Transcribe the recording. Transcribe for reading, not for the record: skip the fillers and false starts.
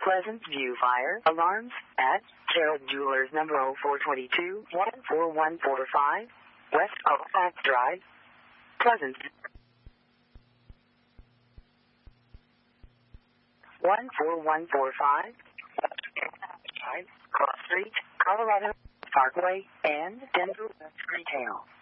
Pleasant View fire alarms at Gerald Jewelers number 0422 14145 West Halifax Drive, Pleasant. 14145 Cross Street, Colorado Parkway, and Denver Retail.